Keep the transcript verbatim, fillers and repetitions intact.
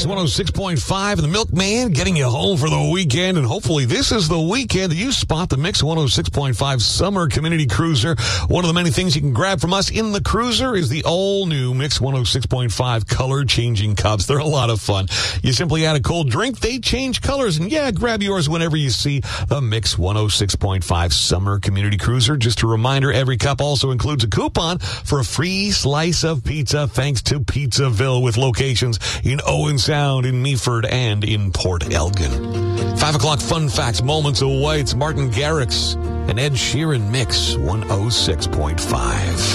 Mix one oh six point five and the Milkman getting you home for the weekend. And hopefully this is the weekend that you spot the Mix one oh six point five Summer Community Cruiser. One of the many things you can grab from us in the cruiser is the all-new Mix one oh six point five color-changing cups. They're a lot of fun. You simply add a cold drink, they change colors. And yeah, grab yours whenever you see the Mix one oh six point five Summer Community Cruiser. Just a reminder, every cup also includes a coupon for a free slice of pizza thanks to Pizzaville with locations in Owen Sound, in Meaford, and in Port Elgin. Five o'clock fun facts moments away. It's Martin Garrix and Ed Sheeran Mix one oh six point five.